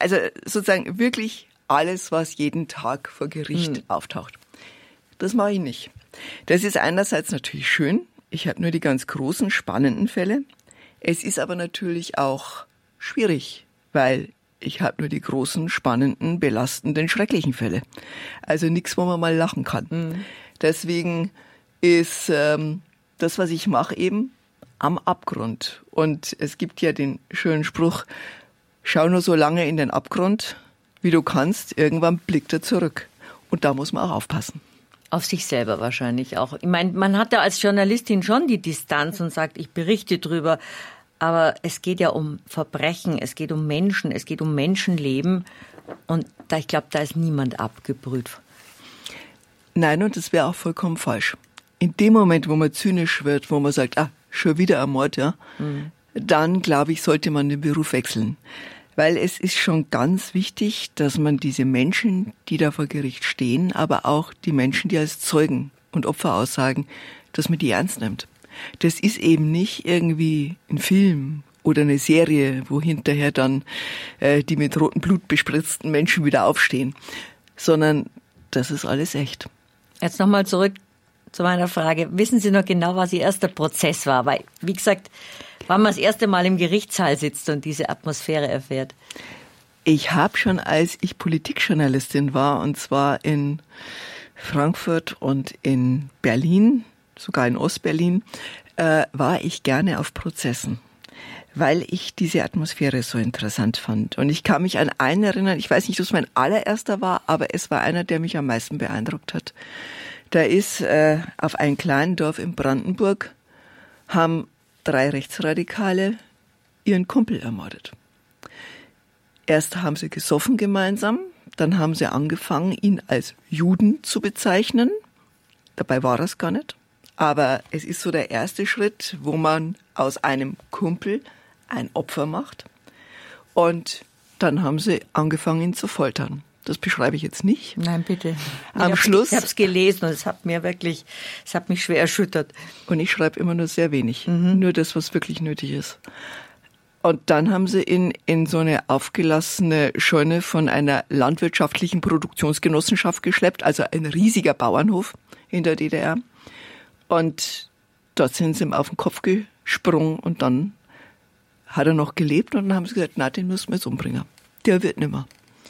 also sozusagen wirklich alles, was jeden Tag vor Gericht auftaucht. Das mache ich nicht. Das ist einerseits natürlich schön. Ich habe nur die ganz großen, spannenden Fälle. Es ist aber natürlich auch schwierig, weil ich habe nur die großen, spannenden, belastenden, schrecklichen Fälle. Also nichts, wo man mal lachen kann. Deswegen ist das, was ich mache, eben am Abgrund. Und es gibt ja den schönen Spruch, schau nur so lange in den Abgrund, wie du kannst, irgendwann blickt er zurück. Und da muss man auch aufpassen. Auf sich selber wahrscheinlich auch. Ich meine, man hat ja als Journalistin schon die Distanz und sagt, ich berichte drüber. Aber es geht ja um Verbrechen, es geht um Menschen, es geht um Menschenleben. Und ich glaube, da ist niemand abgebrüht. Nein, und das wäre auch vollkommen falsch. In dem Moment, wo man zynisch wird, wo man sagt, schon wieder ein Mord, ja, dann, glaube ich, sollte man den Beruf wechseln. Weil es ist schon ganz wichtig, dass man diese Menschen, die da vor Gericht stehen, aber auch die Menschen, die als Zeugen und Opfer aussagen, dass man die ernst nimmt. Das ist eben nicht irgendwie ein Film oder eine Serie, wo hinterher dann die mit rotem Blut bespritzten Menschen wieder aufstehen, sondern das ist alles echt. Jetzt nochmal zurück zu meiner Frage. Wissen Sie noch genau, was Ihr erster Prozess war? Weil, wie gesagt, wann man das erste Mal im Gerichtssaal sitzt und diese Atmosphäre erfährt. Ich habe schon, als ich Politikjournalistin war, und zwar in Frankfurt und in Berlin, sogar in Ostberlin, war ich gerne auf Prozessen, weil ich diese Atmosphäre so interessant fand. Und ich kann mich an einen erinnern, ich weiß nicht, ob es mein allererster war, aber es war einer, der mich am meisten beeindruckt hat. Da ist auf einem kleinen Dorf in Brandenburg, haben 3 Rechtsradikale ihren Kumpel ermordet. Erst haben sie gesoffen gemeinsam, dann haben sie angefangen, ihn als Juden zu bezeichnen. Dabei war es gar nicht. Aber es ist so der erste Schritt, wo man aus einem Kumpel ein Opfer macht. Und dann haben sie angefangen, ihn zu foltern. Das beschreibe ich jetzt nicht. Nein, bitte. Schluss. Ich habe es gelesen und es hat mich schwer erschüttert. Und ich schreibe immer nur sehr wenig. Nur das, was wirklich nötig ist. Und dann haben sie ihn in so eine aufgelassene Scheune von einer landwirtschaftlichen Produktionsgenossenschaft geschleppt, also ein riesiger Bauernhof in der DDR. Und dort sind sie ihm auf den Kopf gesprungen und dann hat er noch gelebt und dann haben sie gesagt, na, den müssen wir jetzt umbringen. Der wird nimmer.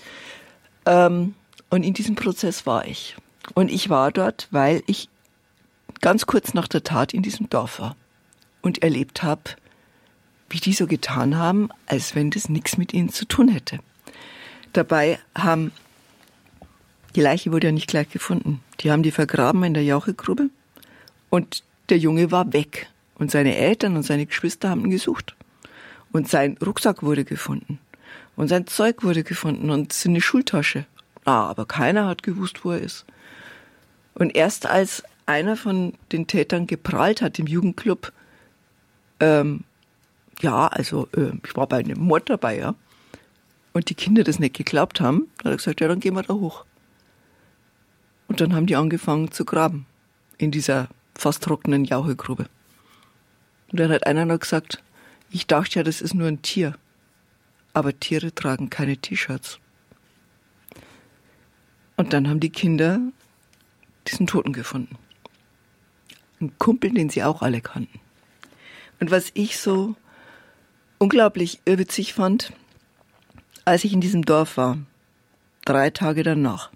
Und in diesem Prozess war ich. Und ich war dort, weil ich ganz kurz nach der Tat in diesem Dorf war und erlebt habe, wie die so getan haben, als wenn das nichts mit ihnen zu tun hätte. Dabei die Leiche wurde ja nicht gleich gefunden. Die haben die vergraben in der Jauchegrube und der Junge war weg. Und seine Eltern und seine Geschwister haben ihn gesucht. Und sein Rucksack wurde gefunden. Und sein Zeug wurde gefunden und seine Schultasche. Aber keiner hat gewusst, wo er ist. Und erst als einer von den Tätern geprahlt hat im Jugendclub, ich war bei einem Mord dabei, ja, und die Kinder das nicht geglaubt haben, hat er gesagt, ja, dann gehen wir da hoch. Und dann haben die angefangen zu graben in dieser fast trockenen Jauchegrube. Und dann hat einer noch gesagt, ich dachte ja, das ist nur ein Tier. Aber Tiere tragen keine T-Shirts. Und dann haben die Kinder diesen Toten gefunden. Einen Kumpel, den sie auch alle kannten. Und was ich so unglaublich irrwitzig fand, als ich in diesem Dorf war, 3 Tage danach,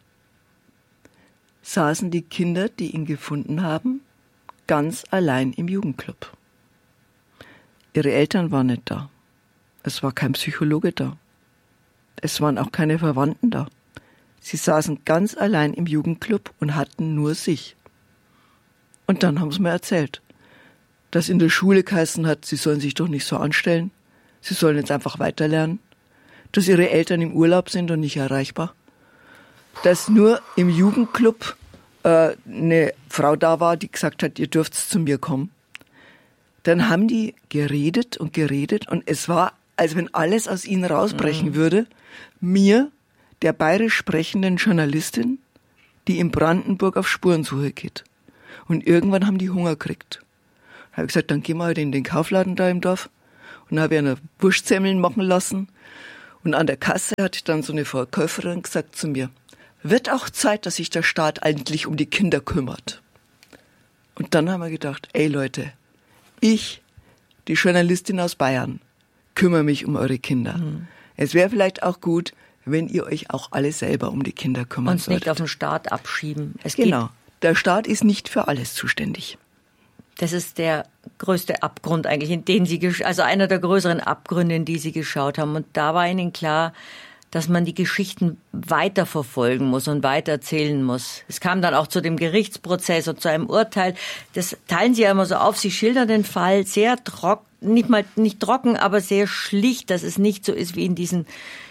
saßen die Kinder, die ihn gefunden haben, ganz allein im Jugendclub. Ihre Eltern waren nicht da. Es war kein Psychologe da. Es waren auch keine Verwandten da. Sie saßen ganz allein im Jugendclub und hatten nur sich. Und dann haben sie mir erzählt, dass in der Schule geheißen hat, sie sollen sich doch nicht so anstellen. Sie sollen jetzt einfach weiterlernen. Dass ihre Eltern im Urlaub sind und nicht erreichbar. Dass nur im Jugendclub eine Frau da war, die gesagt hat, ihr dürft zu mir kommen. Dann haben die geredet und es war, als wenn alles aus ihnen rausbrechen würde. Mir, der bayerisch sprechenden Journalistin, die in Brandenburg auf Spurensuche geht. Und irgendwann haben die Hunger gekriegt. Da habe ich gesagt, dann gehen wir halt in den Kaufladen da im Dorf. Und habe eine Wurstsemmeln machen lassen. Und an der Kasse hat dann so eine Verkäuferin gesagt zu mir, wird auch Zeit, dass sich der Staat endlich um die Kinder kümmert. Und dann haben wir gedacht, ey Leute, ich, die Journalistin aus Bayern, kümmere mich um eure Kinder. Es wäre vielleicht auch gut, wenn ihr euch auch alle selber um die Kinder kümmern Uns solltet. nicht auf den Staat abschieben. Genau. Der Staat ist nicht für alles zuständig. Das ist der größte Abgrund eigentlich, in den Sie, also einer der größeren Abgründe, in die Sie geschaut haben. Und da war Ihnen klar, dass man die Geschichten weiterverfolgen muss und weitererzählen muss. Es kam dann auch zu dem Gerichtsprozess und zu einem Urteil. Das teilen Sie ja immer so auf. Sie schildern den Fall sehr trocken, nicht trocken, aber sehr schlicht, dass es nicht so ist wie in diesen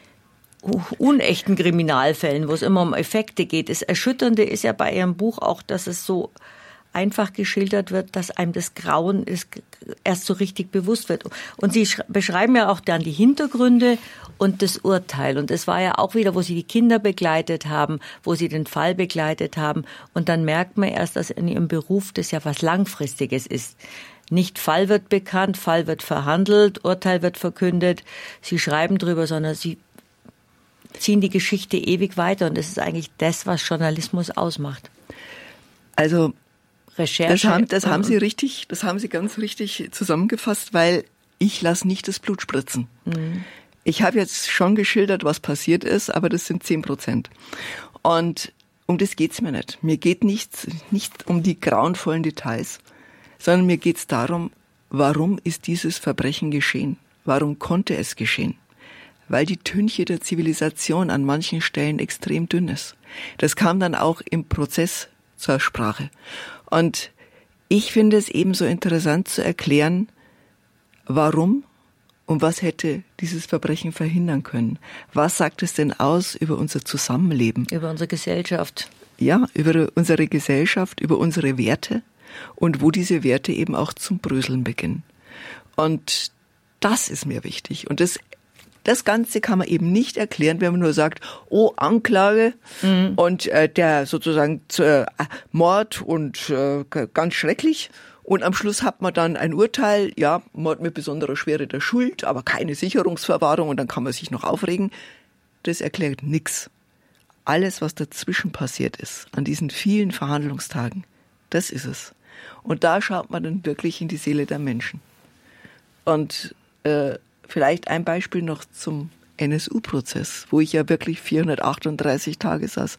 unechten Kriminalfällen, wo es immer um Effekte geht. Das Erschütternde ist ja bei Ihrem Buch auch, dass es so einfach geschildert wird, dass einem das Grauen erst so richtig bewusst wird. Und Sie beschreiben ja auch dann die Hintergründe und das Urteil. Und es war ja auch wieder, wo Sie die Kinder begleitet haben, wo Sie den Fall begleitet haben. Und dann merkt man erst, dass in Ihrem Beruf das ja was Langfristiges ist. Nicht Fall wird bekannt, Fall wird verhandelt, Urteil wird verkündet. Sie schreiben drüber, sondern Sie ziehen die Geschichte ewig weiter. Und das ist eigentlich das, was Journalismus ausmacht. Also Recherche. Das haben Sie ganz richtig zusammengefasst, weil ich lasse nicht das Blut spritzen. Ich habe jetzt schon geschildert, was passiert ist, aber das sind 10%. Und um das geht's mir nicht. Mir geht nicht um die grauenvollen Details, sondern mir geht's darum, warum ist dieses Verbrechen geschehen? Warum konnte es geschehen? Weil die Tünche der Zivilisation an manchen Stellen extrem dünn ist. Das kam dann auch im Prozess zur Sprache. Und ich finde es ebenso interessant zu erklären, warum und was hätte dieses Verbrechen verhindern können. Was sagt es denn aus über unser Zusammenleben? Über unsere Gesellschaft. Ja, über unsere Gesellschaft, über unsere Werte und wo diese Werte eben auch zum Bröseln beginnen. Und das ist mir wichtig. Und das Ganze kann man eben nicht erklären, wenn man nur sagt, oh, Anklage und der sozusagen Mord und ganz schrecklich. Und am Schluss hat man dann ein Urteil, ja, Mord mit besonderer Schwere der Schuld, aber keine Sicherungsverwahrung und dann kann man sich noch aufregen. Das erklärt nichts. Alles, was dazwischen passiert ist, an diesen vielen Verhandlungstagen, das ist es. Und da schaut man dann wirklich in die Seele der Menschen. Und vielleicht ein Beispiel noch zum NSU-Prozess, wo ich ja wirklich 438 Tage saß.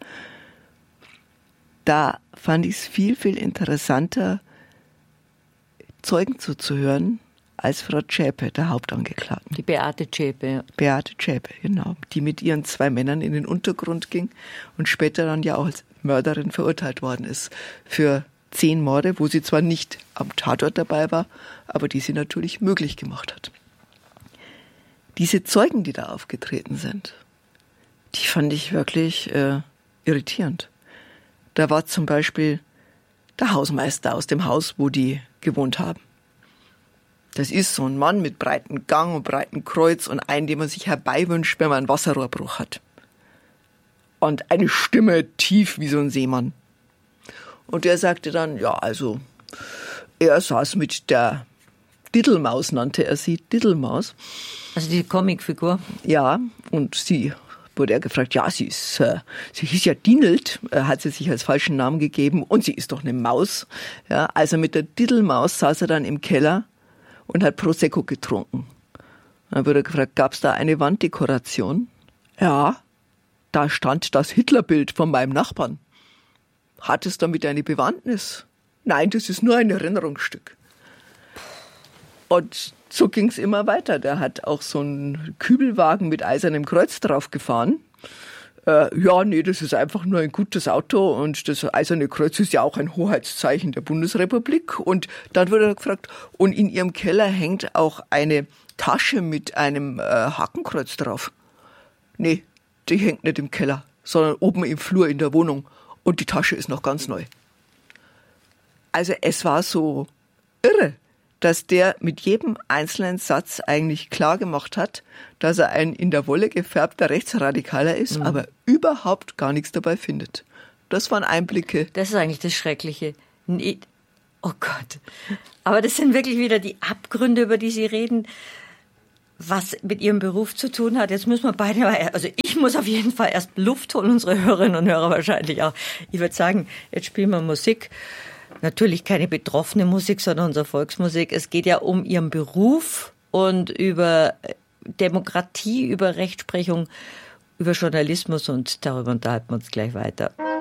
Da fand ich es viel, viel interessanter, Zeugen zuzuhören, als Frau Zschäpe, der Hauptangeklagten. Die Beate Zschäpe. Ja. Beate Zschäpe, genau. Die mit ihren 2 Männern in den Untergrund ging und später dann ja auch als Mörderin verurteilt worden ist. Für 10 Morde, wo sie zwar nicht am Tatort dabei war, aber die sie natürlich möglich gemacht hat. Diese Zeugen, die da aufgetreten sind, die fand ich wirklich irritierend. Da war zum Beispiel der Hausmeister aus dem Haus, wo die gewohnt haben. Das ist so ein Mann mit breitem Gang und breitem Kreuz und einen, den man sich herbeiwünscht, wenn man einen Wasserrohrbruch hat. Und eine Stimme tief wie so ein Seemann. Und der sagte dann, ja, also, er saß mit der Diddelmaus, nannte er sie, Diddelmaus. Also die Comicfigur. Ja, und sie wurde er gefragt, ja, sie hieß ja Dinelt, hat sie sich als falschen Namen gegeben und sie ist doch eine Maus. Ja, also mit der Diddelmaus saß er dann im Keller und hat Prosecco getrunken. Dann wurde er gefragt, gab es da eine Wanddekoration? Ja, da stand das Hitlerbild von meinem Nachbarn. Hat es damit eine Bewandtnis? Nein, das ist nur ein Erinnerungsstück. Und so ging es immer weiter. Der hat auch so einen Kübelwagen mit eisernem Kreuz drauf gefahren. Ja, nee, das ist einfach nur ein gutes Auto und das eiserne Kreuz ist ja auch ein Hoheitszeichen der Bundesrepublik. Und dann wurde er gefragt, und in ihrem Keller hängt auch eine Tasche mit einem Hakenkreuz drauf. Nee, die hängt nicht im Keller, sondern oben im Flur in der Wohnung. Und die Tasche ist noch ganz neu. Also es war so irre, dass der mit jedem einzelnen Satz eigentlich klar gemacht hat, dass er ein in der Wolle gefärbter Rechtsradikaler ist, aber überhaupt gar nichts dabei findet. Das waren Einblicke. Das ist eigentlich das Schreckliche. Nee. Oh Gott. Aber das sind wirklich wieder die Abgründe, über die Sie reden. was mit ihrem Beruf zu tun hat. Jetzt müssen wir beide, also ich muss auf jeden Fall erst Luft holen, unsere Hörerinnen und Hörer wahrscheinlich auch. Ich würde sagen, jetzt spielen wir Musik. Natürlich keine betroffene Musik, sondern unsere Volksmusik. Es geht ja um ihren Beruf und über Demokratie, über Rechtsprechung, über Journalismus und darüber unterhalten wir uns gleich weiter.